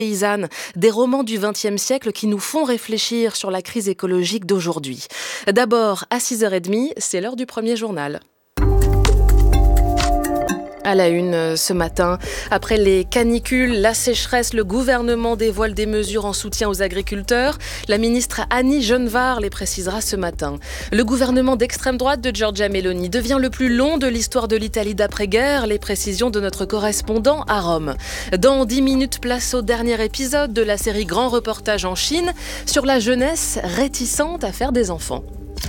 paysannes, des romans du XXe siècle qui nous font réfléchir sur la crise écologique d'aujourd'hui. D'abord, à 6h30, c'est l'heure du premier journal. À la une ce matin, après les canicules, la sécheresse, le gouvernement dévoile des mesures en soutien aux agriculteurs. La ministre Annie Genevard les précisera ce matin. Le gouvernement d'extrême droite de Giorgia Meloni devient le plus long de l'histoire de l'Italie d'après-guerre. Les précisions de notre correspondant à Rome. Dans 10 minutes, place au dernier épisode de la série Grand Reportage en Chine sur la jeunesse réticente à faire des enfants.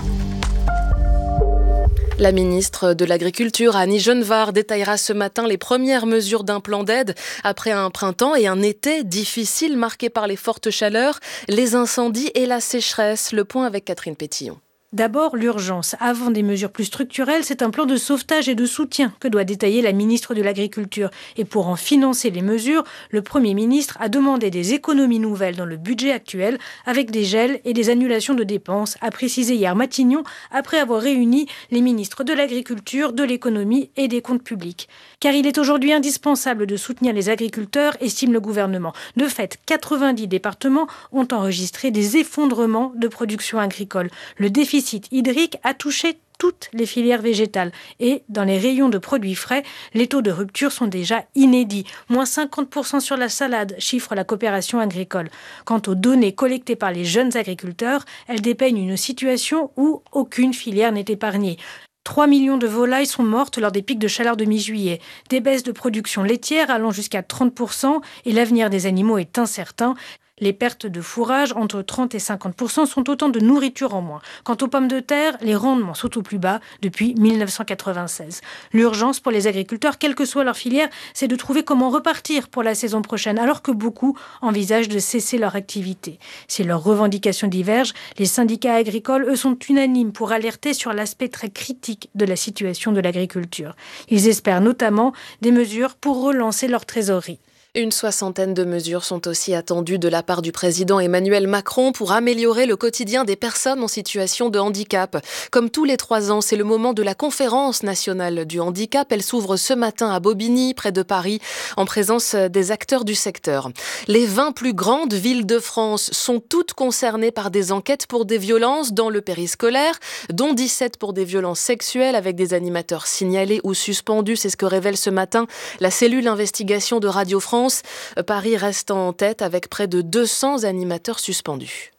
La ministre de l'Agriculture, Annie Genevard, détaillera ce matin les premières mesures d'un plan d'aide après un printemps et un été difficile marqué par les fortes chaleurs, les incendies et la sécheresse. Le point avec Catherine Pétillon. D'abord, l'urgence. Avant des mesures plus structurelles, c'est un plan de sauvetage et de soutien que doit détailler la ministre de l'Agriculture. Et pour en financer les mesures, le Premier ministre a demandé des économies nouvelles dans le budget actuel avec des gels et des annulations de dépenses, a précisé hier Matignon après avoir réuni les ministres de l'Agriculture, de l'Économie et des Comptes publics. Car il est aujourd'hui indispensable de soutenir les agriculteurs, estime le gouvernement. De fait, 90 départements ont enregistré des effondrements de production agricole. Le déficit hydrique a touché toutes les filières végétales. Et dans les rayons de produits frais, les taux de rupture sont déjà inédits. Moins 50% sur la salade, chiffre la coopération agricole. Quant aux données collectées par les jeunes agriculteurs, elles dépeignent une situation où aucune filière n'est épargnée. 3 millions de volailles sont mortes lors des pics de chaleur de mi-juillet. Des baisses de production laitière allant jusqu'à 30% et l'avenir des animaux est incertain. Les pertes de fourrage, entre 30 et 50%, sont autant de nourriture en moins. Quant aux pommes de terre, les rendements sont au plus bas depuis 1996. L'urgence pour les agriculteurs, quelle que soit leur filière, c'est de trouver comment repartir pour la saison prochaine, alors que beaucoup envisagent de cesser leur activité. Si leurs revendications divergent, les syndicats agricoles, eux, sont unanimes pour alerter sur l'aspect très critique de la situation de l'agriculture. Ils espèrent notamment des mesures pour relancer leur trésorerie. Une soixantaine de mesures sont aussi attendues de la part du président Emmanuel Macron pour améliorer le quotidien des personnes en situation de handicap. Comme tous les 3 ans, c'est le moment de la conférence nationale du handicap. Elle s'ouvre ce matin à Bobigny, près de Paris, en présence des acteurs du secteur. Les 20 plus grandes villes de France sont toutes concernées par des enquêtes pour des violences dans le périscolaire, dont 17 pour des violences sexuelles avec des animateurs signalés ou suspendus. C'est ce que révèle ce matin la cellule investigation de Radio France. Paris reste en tête avec près de 200 animateurs suspendus.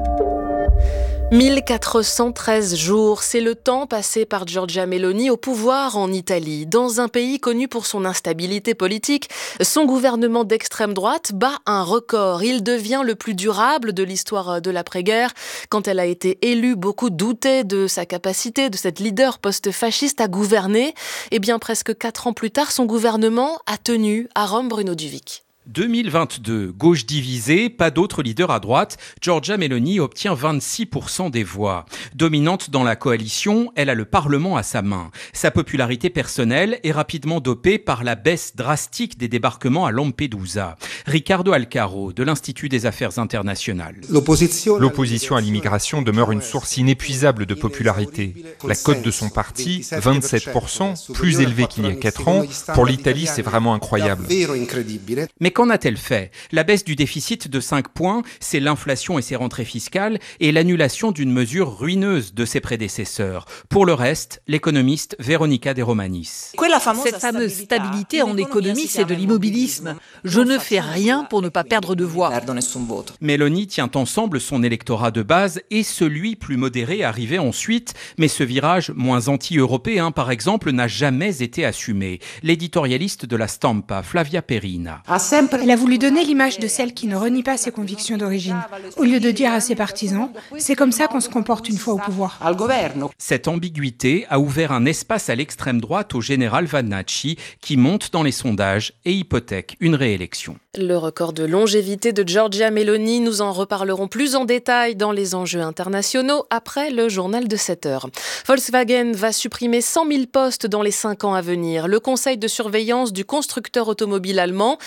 1413 jours, c'est le temps passé par Giorgia Meloni au pouvoir en Italie. Dans un pays connu pour son instabilité politique, son gouvernement d'extrême droite bat un record. Il devient le plus durable de l'histoire de l'après-guerre. Quand elle a été élue, beaucoup doutaient de sa capacité, de cette leader post-fasciste à gouverner. Et bien presque 4 ans plus tard, son gouvernement a tenu. À Rome, Bruno Duvic. 2022, gauche divisée, pas d'autre leader à droite, Giorgia Meloni obtient 26% des voix. Dominante dans la coalition, elle a le Parlement à sa main. Sa popularité personnelle est rapidement dopée par la baisse drastique des débarquements à Lampedusa. Riccardo Alcaro, de l'Institut des Affaires internationales. L'opposition à l'immigration demeure une source inépuisable de popularité. La cote de son parti, 27%, plus élevée qu'il y a 4 ans, pour l'Italie, c'est vraiment incroyable. Mais qu'en a-t-elle fait ? La baisse du déficit de 5 points, c'est l'inflation et ses rentrées fiscales et l'annulation d'une mesure ruineuse de ses prédécesseurs. Pour le reste, l'économiste Veronica De Romanis. Cette fameuse stabilité en économie, c'est de l'immobilisme. Je ne fais rien pour ne pas perdre de voix. Meloni tient ensemble son électorat de base et celui plus modéré arrivé ensuite, mais ce virage moins anti-européen, par exemple, n'a jamais été assumé. L'éditorialiste de la Stampa, Flavia Perina. Elle a voulu donner l'image de celle qui ne renie pas ses convictions d'origine, au lieu de dire à ses partisans « c'est comme ça qu'on se comporte une fois au pouvoir ». Cette ambiguïté a ouvert un espace à l'extrême droite au général Vannacci, qui monte dans les sondages et hypothèque une réélection. Le record de longévité de Giorgia Meloni, nous en reparlerons plus en détail dans les enjeux internationaux après le journal de 7h. Volkswagen va supprimer 100 000 postes dans les 5 ans à venir. Le conseil de surveillance du constructeur automobile allemand a approuvé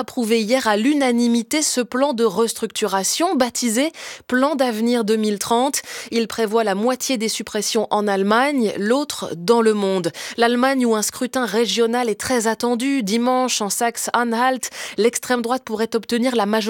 approuvé hier à l'unanimité ce plan de restructuration baptisé Plan d'avenir 2030. Il prévoit la moitié des suppressions en Allemagne, l'autre dans le monde. L'Allemagne où un scrutin régional est très attendu. Dimanche, en Saxe-Anhalt, l'extrême droite pourrait obtenir la majorité